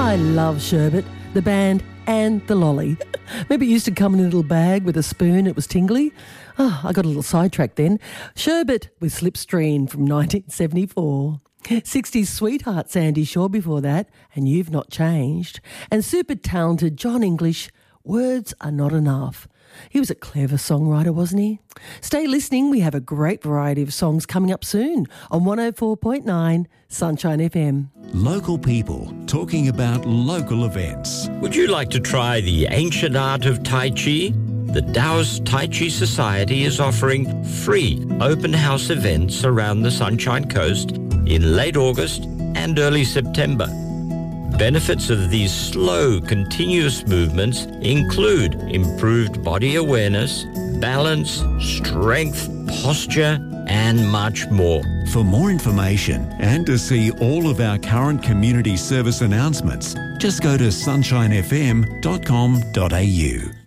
I love sherbet, the band and the lolly. Maybe it used to come in a little bag with a spoon. It was tingly. Oh, I got a little sidetracked then. Sherbet with Slipstream from 1974. 60s sweetheart Sandy Shaw before that, and You've Not Changed. And super talented John English, Words Are Not Enough. He was a clever songwriter, wasn't he? Stay listening. We have a great variety of songs coming up soon on 104.9 Sunshine FM. Local people talking about local events. Would you like to try the ancient art of Tai Chi? The Taoist Tai Chi Society is offering free open house events around the Sunshine Coast in late August and early September. Benefits of these slow, continuous movements include improved body awareness, balance, strength, posture, and much more. For more information and to see all of our current community service announcements, just go to sunshinefm.com.au.